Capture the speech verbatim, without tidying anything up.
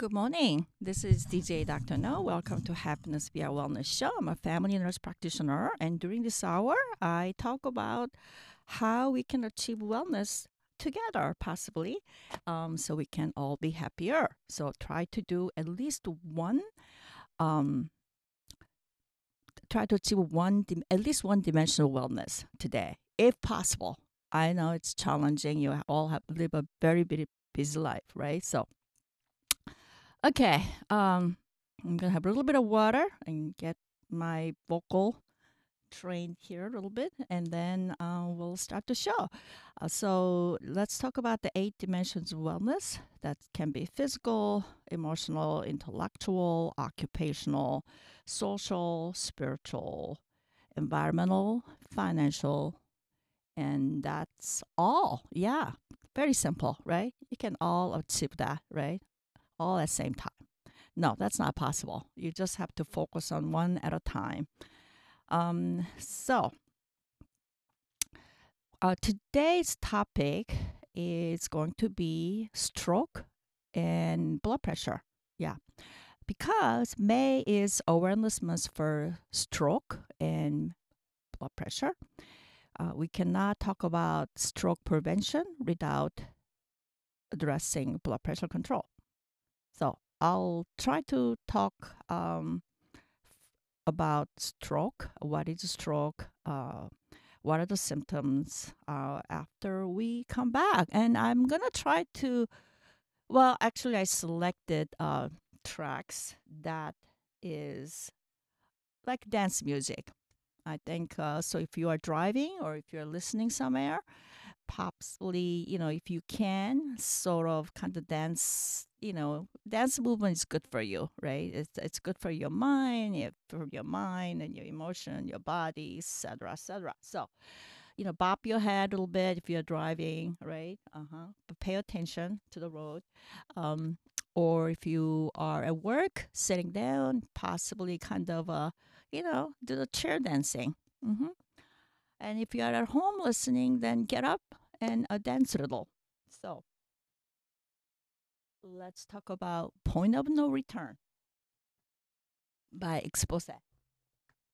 Good morning. This is D J Doctor No. Welcome to Happiness via Wellness Show. I'm a family nurse practitioner, and during this hour, I talk about how we can achieve wellness together, possibly, um, so we can all be happier. So try to do at least one, um, try to achieve one, dim- at least one dimensional wellness today, if possible. I know it's challenging. You all have live a very, very busy life, right? So Okay, um, I'm gonna have a little bit of water and get my vocal trained here a little bit, and then uh, we'll start the show. Uh, so let's talk about the eight dimensions of wellness that can be physical, emotional, intellectual, occupational, social, spiritual, environmental, financial, and that's all. Yeah, very simple, right? You can all achieve that, right? All at the same time. No, that's not possible. You just have to focus on one at a time. Um, so, uh, today's topic is going to be stroke and blood pressure. Yeah, because May is Awareness Month for stroke and blood pressure. Uh, we cannot talk about stroke prevention without addressing blood pressure control. So, I'll try to talk um, about stroke. What is stroke? Uh, what are the symptoms uh, after we come back? And I'm going to try to, well, actually, I selected uh, tracks that is like dance music. I think uh, so. If you are driving or if you're listening somewhere, possibly, you know, if you can sort of kind of dance, you know, dance movement is good for you, right? It's it's good for your mind, yeah, for your mind and your emotion, your body, et cetera, et cetera. So, you know, bop your head a little bit if you're driving, right? Uh-huh. But pay attention to the road. Um, or if you are at work, sitting down, possibly kind of, uh, you know, do the chair dancing. Mm-hmm. And if you are at home listening, then get up and uh, dance a little. So let's talk about Point of No Return by Expose.